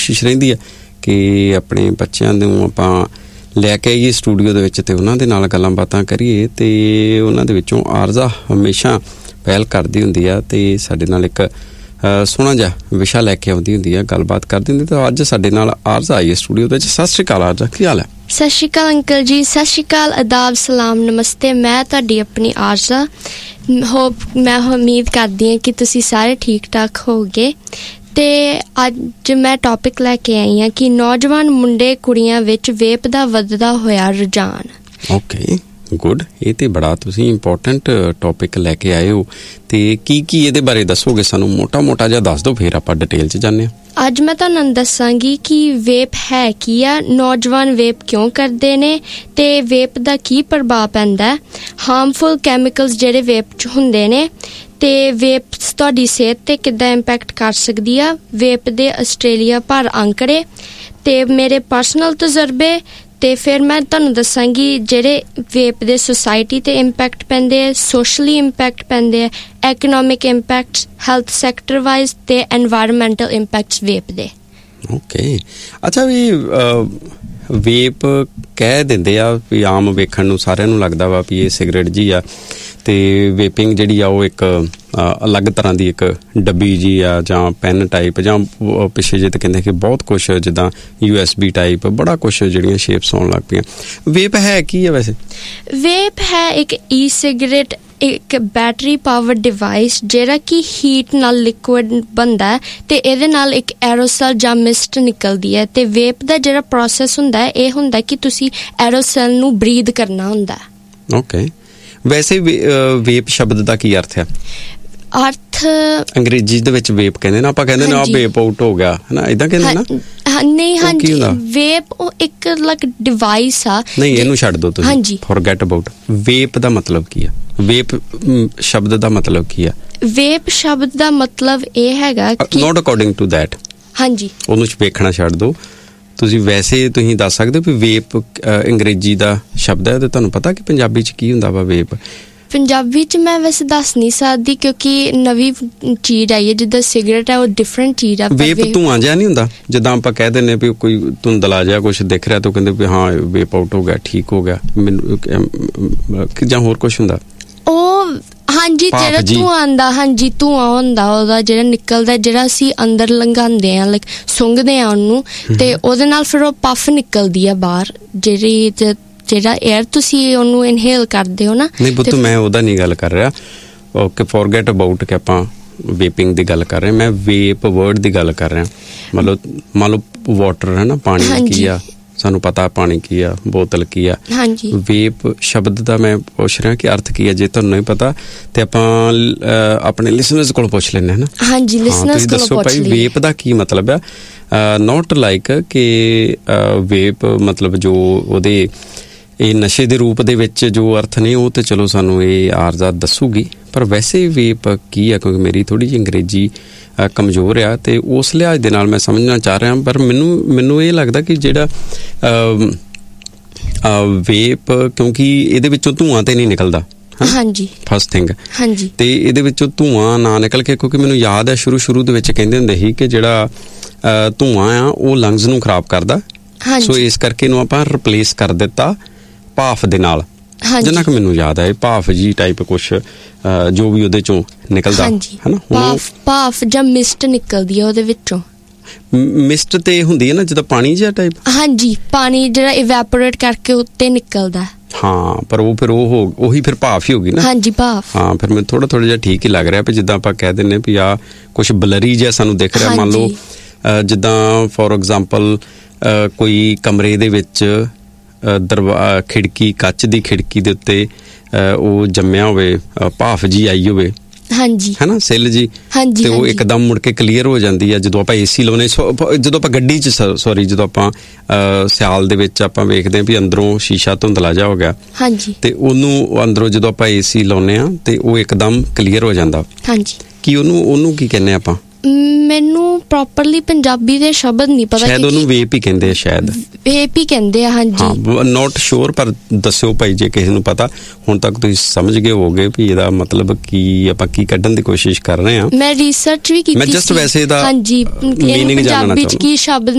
ਕੋਸ਼ਿਸ਼ ਰਹਿੰਦੀ ਹੈ ਕਿ ਆਪਣੇ ਬੱਚਿਆਂ ਨੂੰ ਆਪਾਂ ਲੈ ਕੇ ਆਈਏ ਸਟੂਡੀਓ ਦੇ ਵਿੱਚ ਅਤੇ ਉਹਨਾਂ ਦੇ ਨਾਲ ਗੱਲਾਂ ਬਾਤਾਂ ਕਰੀਏ। ਅਤੇ ਉਹਨਾਂ ਦੇ ਵਿੱਚੋਂ ਆਰਜ਼ਾ ਹਮੇਸ਼ਾ ਪਹਿਲ ਕਰਦੀ ਹੁੰਦੀ ਆ ਅਤੇ ਸਾਡੇ ਨਾਲ ਇੱਕ ਸੋਹਣਾ ਜਿਹਾ ਵਿਸ਼ਾ ਲੈ ਕੇ ਆਉਂਦੀ ਹੁੰਦੀ ਹੈ, ਗੱਲਬਾਤ ਕਰਦੀ ਹੁੰਦੀ। ਤਾਂ ਅੱਜ ਸਾਡੇ ਨਾਲ ਆਰਜ਼ਾ ਆਈ ਹੈ ਸਟੂਡੀਓ ਦੇ ਵਿੱਚ। ਸਤਿ ਸ਼੍ਰੀ ਅਕਾਲ ਆਰਜ਼ਾ, ਕੀ ਹਾਲ ਹੈ? ਸਤਿ ਸ਼੍ਰੀ ਅਕਾਲ ਅੰਕਲ ਜੀ। ਸਤਿ ਸ਼੍ਰੀ ਅਕਾਲ, ਆਦਾਬ, ਸਲਾਮ, ਨਮਸਤੇ। ਮੈਂ ਤੁਹਾਡੀ ਆਪਣੀ ਆਰਜ਼ਾ। ਮੈਂ ਉਮੀਦ ਕਰਦੀ ਹਾਂ ਕਿ ਤੁਸੀਂ ਸਾਰੇ ਠੀਕ ਠਾਕ ਹੋਗੇ। ਅਤੇ ਅੱਜ ਮੈਂ ਟੌਪਿਕ ਲੈ ਕੇ ਆਈ ਹਾਂ ਕਿ ਨੌਜਵਾਨ ਮੁੰਡੇ ਕੁੜੀਆਂ ਵਿੱਚ ਵੇਪ ਦਾ ਵੱਧਦਾ ਹੋਇਆ ਰੁਝਾਨ। Okay, good. ਇਹ ਤਾਂ ਬੜਾ ਤੁਸੀਂ ਇੰਪੋਰਟੈਂਟ ਟੌਪਿਕ ਲੈ ਕੇ ਆਏ ਹੋ। ਅਤੇ ਕੀ ਇਹਦੇ ਬਾਰੇ ਦੱਸੋਗੇ ਸਾਨੂੰ? ਮੋਟਾ ਜਿਹਾ ਦੱਸ ਦਿਓ, ਫਿਰ ਆਪਾਂ ਡਿਟੇਲ 'ਚ ਜਾਂਦੇ ਹਾਂ। ਅੱਜ ਮੈਂ ਤੁਹਾਨੂੰ ਦੱਸਾਂਗੀ ਕਿ ਵੇਪ ਹੈ ਕੀ ਆ, ਨੌਜਵਾਨ ਵੇਪ ਕਿਉਂ ਕਰਦੇ ਨੇ ਅਤੇ ਵੇਪ ਦਾ ਕੀ ਪ੍ਰਭਾਵ ਪੈਂਦਾ, ਹਾਰਮਫੁਲ ਕੈਮੀਕਲਸ ਜਿਹੜੇ ਵੇਪ 'ਚ ਹੁੰਦੇ ਨੇ, ਅਤੇ ਵੇਪ ਤੁਹਾਡੀ ਸਿਹਤ 'ਤੇ ਕਿੱਦਾਂ ਇੰਪੈਕਟ ਕਰ ਸਕਦੀ ਆ, ਵੇਪ ਦੇ ਆਸਟ੍ਰੇਲੀਆ ਭਰ ਅੰਕੜੇ ਅਤੇ ਮੇਰੇ ਪਰਸਨਲ ਤਜਰਬੇ। ਅਤੇ ਫਿਰ ਮੈਂ ਤੁਹਾਨੂੰ ਦੱਸਾਂਗੀ ਜਿਹੜੇ ਵੇਪ ਦੇ ਸੁਸਾਇਟੀ 'ਤੇ ਇੰਪੈਕਟ ਪੈਂਦੇ ਹੈ, ਸੋਸ਼ਲੀ ਇੰਪੈਕਟ ਪੈਂਦੇ ਹੈ, ਐਕਨੋਮਿਕ ਇੰਪੈਕਟਸ, ਹੈਲਥ ਸੈਕਟਰ ਵਾਈਜ਼ ਅਤੇ ਐਨਵਾਇਰਮੈਂਟਲ ਇੰਪੈਕਟਸ ਵੇਪ ਦੇ। ਓਕੇ, ਅੱਛਾ ਵੀ ਵੇਪ ਕਹਿ ਦਿੰਦੇ ਆ ਵੀ ਆਮ ਵੇਖਣ ਨੂੰ ਸਾਰਿਆਂ ਨੂੰ ਲੱਗਦਾ ਵਾ ਵੀ ਇਹ ਸਿਗਰਟ ਜੀ ਆ, ਅਤੇ ਵੇਪਿੰਗ ਜਿਹੜੀ ਆ ਉਹ ਇੱਕ ਅਲੱਗ ਤਰ੍ਹਾਂ ਦੀ ਇੱਕ ਡੱਬੀ ਜੀ ਆ ਜਾਂ ਪੈਨ ਟਾਈਪ, ਜਾਂ ਪਿੱਛੇ ਜੇ ਤਾਂ ਕਹਿੰਦੇ ਕਿ ਬਹੁਤ ਕੁਛ ਜਿੱਦਾਂ USB ਟਾਈਪ, ਬੜਾ ਕੁਛ ਜਿਹੜੀਆਂ ਸ਼ੇਪਸ ਆਉਣ ਲੱਗ ਪਈਆਂ। ਵੇਪ ਹੈ ਕੀ ਆ ਵੈਸੇ? ਵੇਪ ਹੈ ਇੱਕ ਸਿਗਰਟ, ਇੱਕ ਬੈਟਰੀ ਪਾਵਰ ਡਿਵਾਈਸ ਜਿਹੜਾ ਕਿ ਹੀਟ ਨਾਲ ਲਿਕੁਇਡ ਬਣਦਾ ਅਤੇ ਇਹਦੇ ਨਾਲ ਇੱਕ ਐਰੋਸਲ ਜਾਂ ਮਿਸਟ ਨਿਕਲਦੀ ਹੈ। ਅਤੇ ਵੇਪ ਦਾ ਜਿਹੜਾ ਪ੍ਰੋਸੈਸ ਹੁੰਦਾ ਇਹ ਹੁੰਦਾ ਕਿ ਤੁਸੀਂ ਐਰੋਸਲ ਨੂੰ ਬਰੀਦ ਕਰਨਾ ਹੁੰਦਾ। ਓਕੇ, ਵੈਸੇ ਵੇਪ ਸ਼ਬਦ ਦਾ ਕੀ ਅਰਥ ਹੈ? ਅਰਥ ਅੰਗਰੇਜ਼ੀ ਦੇ ਵਿੱਚ ਵੇਪ ਕਹਿੰਦੇ ਨਾ, ਆਪਾਂ ਕਹਿੰਦੇ ਨਾ ਵੇਪ ਆਊਟ ਹੋ ਗਿਆ, ਹੈ ਨਾ, ਇੱਦਾਂ ਕਹਿੰਦੇ ਨਾ? ਨਹੀਂ, ਹਾਂਜੀ, ਵੇਪ ਉਹ ਇੱਕ ਲਾਈਕ ਡਿਵਾਈਸ ਆ। ਨਹੀਂ, ਇਹਨੂੰ ਛੱਡ ਦਿਓ ਤੁਸੀਂ, ਹਾਂਜੀ, ਫੋਰਗੇਟ ਅਬਾਊਟ। ਵੇਪ ਦਾ ਮਤਲਬ ਕੀ ਆ? ਵੇਪ ਸ਼ਬਦ ਦਾ ਮਤਲਬ ਕੀ ਆ? ਵੇਪ ਸ਼ਬਦ ਦਾ ਮਤਲਬ ਇਹ ਹੈਗਾ ਕਿ ਨੋਟ ਅਕੋਰਡਿੰਗ ਟੂ ਦੈਟ। ਹਾਂਜੀ, ਉਹਨੂੰ ਵੇਖਣਾ ਛੱਡ ਦਿਓ। ਤੁਸੀਂ ਵੈਸੇ ਤੁਸੀਂ ਦੱਸ ਸਕਦੇ ਹੋ ਵੀ ਵੇਪ ਅੰਗਰੇਜ਼ੀ ਦਾ ਸ਼ਬਦ ਹੈ, ਅਤੇ ਤੁਹਾਨੂੰ ਪਤਾ ਕਿ ਪੰਜਾਬੀ 'ਚ ਕੀ ਹੁੰਦਾ ਵਾ ਵੇਪ? ਪੰਜਾਬੀ 'ਚ ਮੈਂ ਵੈਸੇ ਦੱਸ ਨਹੀਂ ਸਕਦੀ ਕਿਉਂਕਿ ਨਵੀਂ ਚੀਜ਼ ਆਈ ਹੈ, ਜਿੱਦਾਂ ਸਿਗਰਟ ਹੈ ਉਹ ਡਿਫਰੈਂਟ ਚੀਜ਼ ਆ। ਵੇਪ ਧੂੰਆਂ ਜਿਹਾ ਨਹੀਂ ਹੁੰਦਾ? ਜਿੱਦਾਂ ਆਪਾਂ ਕਹਿ ਦਿੰਦੇ ਵੀ ਕੋਈ ਧੁੰਦਲਾ ਜਿਹਾ ਕੁਛ ਦਿਖ ਰਿਹਾ ਤਾਂ ਕਹਿੰਦੇ ਵੀ ਹਾਂ ਵੇਪ ਆਊਟ ਹੋ ਗਿਆ, ਠੀਕ ਹੋ ਗਿਆ, ਮੈਨੂੰ ਜਾਂ ਹੋਰ ਕੁਛ ਹੁੰਦਾ? ਉਹ ਹਾਂਜੀ, ਜਿਹੜਾ ਧੂੰਆਂ ਆਉਂਦਾ, ਹਾਂਜੀ, ਧੂੰਆਂ ਹੁੰਦਾ ਉਹਦਾ ਜਿਹੜਾ ਨਿਕਲਦਾ, ਜਿਹੜਾ ਅਸੀਂ ਅੰਦਰ ਲੰਘਾਉਂਦੇ ਹਾਂ, ਲਾਈਕ ਸੁੰਘਦੇ ਹਾਂ ਉਹਨੂੰ, ਅਤੇ ਉਹਦੇ ਨਾਲ ਫਿਰ ਉਹ ਪਫ ਨਿਕਲਦੀ ਆ ਬਾਹਰ, ਜਿਹੜਾ ਏਅਰ ਤੁਸੀਂ ਉਹਨੂੰ ਇਨਹੇਲ ਕਰਦੇ ਹੋ ਨਾ। ਨਹੀਂ ਪੁੱਤ, ਮੈਂ ਉਹਦਾ ਨਹੀਂ ਗੱਲ ਕਰ ਰਿਹਾ। ਓਕੇ, ਫੋਰਗੇਟ ਅਬਾਊਟ ਕਿ ਆਪਾਂ ਵੇਪਿੰਗ ਦੀ ਗੱਲ ਕਰ ਰਹੇ, ਮੈਂ ਵੇਪ ਵਰਡ ਦੀ ਗੱਲ ਕਰ ਰਿਹਾ। ਮੰਨ ਲਓ ਵਾਟਰ ਹੈ ਨਾ, ਪਾਣੀ ਕੀ ਆ, ਸਾਨੂੰ ਪਤਾ ਪਾਣੀ ਕੀ ਆ, ਬੋਤਲ ਕੀ ਆ। ਹਾਂਜੀ, ਵੇਪ ਸ਼ਬਦ ਦਾ ਮੈਂ ਪੁੱਛ ਰਿਹਾ ਕਿ ਅਰਥ ਕੀ ਆ। ਜੇ ਤੁਹਾਨੂੰ ਨਹੀਂ ਪਤਾ ਤੇ ਆਪਾਂ ਆਪਣੇ ਲਿਸਨਰਸ ਕੋਲ ਪੁੱਛ ਲੈਂਦੇ ਹਾਂ ਨਾ। ਹਾਂਜੀ, ਲਿਸਨਰਸ ਕੋਲ ਦੱਸੋ ਭਾਈ ਵੇਪ ਦਾ ਕੀ ਮਤਲਬ ਆ? ਨੋਟ ਲਾਈਕ ਕਿ ਵੇਪ ਮਤਲਬ ਜੋ ਉਹਦੇ ਇਹ ਨਸ਼ੇ ਦੇ ਰੂਪ ਦੇ ਵਿੱਚ ਜੋ ਅਰਥ ਨੇ ਉਹ ਤਾਂ ਚਲੋ ਸਾਨੂੰ ਇਹ ਆਰਜ਼ਾ ਦੱਸੂਗੀ, ਪਰ ਵੈਸੇ ਵੇਪ ਕੀ ਆ? ਕਿਉਂਕਿ ਮੇਰੀ ਥੋੜ੍ਹੀ ਜਿਹੀ ਅੰਗਰੇਜ਼ੀ ਕਮਜ਼ੋਰ ਆ ਅਤੇ ਉਸ ਲਿਹਾਜ਼ ਦੇ ਨਾਲ ਮੈਂ ਸਮਝਣਾ ਚਾਹ ਰਿਹਾ। ਪਰ ਮੈਨੂੰ ਇਹ ਲੱਗਦਾ ਕਿ ਜਿਹੜਾ ਵੇਪ, ਕਿਉਂਕਿ ਇਹਦੇ ਵਿੱਚੋਂ ਧੂੰਆਂ ਤਾਂ ਨਹੀਂ ਨਿਕਲਦਾ, ਹਾਂਜੀ, ਫਸਟ ਥਿੰਗ, ਹਾਂਜੀ, ਅਤੇ ਇਹਦੇ ਵਿੱਚੋਂ ਧੂੰਆਂ ਨਾ ਨਿਕਲ ਕੇ, ਕਿਉਂਕਿ ਮੈਨੂੰ ਯਾਦ ਹੈ ਸ਼ੁਰੂ ਦੇ ਵਿੱਚ ਕਹਿੰਦੇ ਹੁੰਦੇ ਸੀ ਕਿ ਜਿਹੜਾ ਧੂੰਆਂ ਆ ਉਹ ਲੰਗਸ ਨੂੰ ਖਰਾਬ ਕਰਦਾ, ਸੋ ਇਸ ਕਰਕੇ ਇਹਨੂੰ ਆਪਾਂ ਰਿਪਲੇਸ ਕਰ ਦਿੱਤਾ ਭਾਫ ਦੇ ਨਾਲ। ਜਿੰਨਾ ਕੁ ਮੈਨੂੰ ਯਾਦ ਹੈ ਭਾਫ ਜੀ ਟਾਈਪ ਕੁਛ ਜੋ ਵੀ ਉਹਦੇ ਚੋਂ ਨਿਕਲਦਾ ਹੈ ਨਾ, ਭਾਫ ਜਾਂ ਮਿਸਟ ਨਿਕਲਦੀ ਹੈ ਉਹਦੇ ਵਿੱਚੋਂ। ਮਿਸਟ ਤੇ ਹੁੰਦੀ ਹੈ ਨਾ ਜਿੱਦਾਂ ਪਾਣੀ ਜਿਹਾ ਟਾਈਪ? ਹਾਂਜੀ, ਪਾਣੀ ਜਿਹੜਾ ਇਵੈਪੋਰੇਟ ਕਰਕੇ ਉੱਤੇ ਨਿਕਲਦਾ। ਹਾਂ, ਪਰ ਉਹ ਫਿਰ ਉਹੀ ਫਿਰ ਭਾਫ ਹੀ ਹੋ ਗਈ ਨਾ। ਹਾਂਜੀ, ਭਾਫ। ਹਾਂ, ਫਿਰ ਮੈਨੂੰ ਥੋੜਾ ਜਿਹਾ ਠੀਕ ਹੀ ਲੱਗ ਰਿਹਾ ਵੀ ਜਿੱਦਾਂ ਆਪਾਂ ਕਹਿ ਦਿੰਦੇ ਵੀ ਆਹ ਕੁਛ ਬਲਰੀ ਜਿਹਾ ਸਾਨੂੰ ਦਿਖ ਰਿਹਾ। ਮੰਨ ਲਓ ਜਿੱਦਾਂ ਫੋਰ ਐਗਜ਼ਾਮਪਲ ਕੋਈ ਕਮਰੇ ਦੇ ਵਿੱਚ ਖਿੜਕੀ, ਕੱਚ ਦੀ ਖਿੜਕੀ ਦੇ ਉੱਤੇ ਉਹ ਜੰਮਿਆ ਹੋਵੇ, ਭਾਫ ਜੀ ਆਈ ਹੋਵੇ, ਹਾਂਜੀ, ਹੈ ਨਾ, ਸਿੱਲ ਜੀ, ਤੇ ਉਹ ਇੱਕਦਮ ਮੁੜ ਕੇ ਕਲੀਅਰ ਹੋ ਜਾਂਦੀ ਹੈ ਜਦੋਂ ਆਪਾਂ AC ਲਾਉਨੇ। ਜਦੋਂ ਆਪਾਂ ਗੱਡੀ 'ਚ ਜਦੋਂ ਆਪਾਂ ਸਿਆਲ ਦੇ ਵਿੱਚ ਆਪਾਂ ਵੇਖਦੇ ਹਾਂ ਵੀ ਅੰਦਰੋਂ ਸ਼ੀਸ਼ਾ ਧੁੰਦਲਾ ਜਿਹਾ ਹੋ ਗਿਆ, ਹਾਂਜੀ, ਤੇ ਉਹਨੂੰ ਅੰਦਰੋਂ ਜਦੋਂ ਆਪਾਂ AC ਲਾਉਂਦੇ ਹਾਂ ਤੇ ਉਹ ਇੱਕਦਮ ਕਲੀਅਰ ਹੋ ਜਾਂਦਾ। ਹਾਂਜੀ, ਕੀ ਉਹਨੂੰ ਕੀ ਕਹਿੰਦੇ ਆਪਾਂ? ਮੈਨੂੰ ਪ੍ਰੋਪਰਲੀ ਪੰਜਾਬੀ ਦੇ ਸ਼ਬਦ ਨਹੀਂ ਪਤਾ, ਸ਼ਾਇਦ ਉਹਨੂੰ ਵੇਪ ਹੀ ਕਹਿੰਦੇ ਆ, ਸ਼ਾਇਦ ਵੇਪ ਹੀ ਕਹਿੰਦੇ ਆ। ਹਾਂਜੀ, ਹਾਂ, ਨੋਟ ਸ਼ੋਰ, ਪਰ ਦੱਸਿਓ ਭਾਈ ਜੇ ਕਿਸੇ ਨੂੰ ਪਤਾ। ਹੁਣ ਤੱਕ ਤੁਸੀਂ ਸਮਝ ਗਏ ਹੋਗੇ ਵੀ ਇਹਦਾ ਮਤਲਬ ਕੀ, ਆਪਾਂ ਕੀ ਕੱਢਣ ਦੀ ਕੋਸ਼ਿਸ਼ ਕਰ ਰਹੇ ਹਾਂ। ਮੈਂ ਰਿਸਰਚ ਵੀ ਕੀਤੀ, ਮੈਂ ਜਸਟ ਵੈਸੇ ਇਹਦਾ ਮੀਨਿੰਗ ਜਾਣਨਾ ਚਾਹੁੰਦਾ। ਕੀ ਸ਼ਬਦ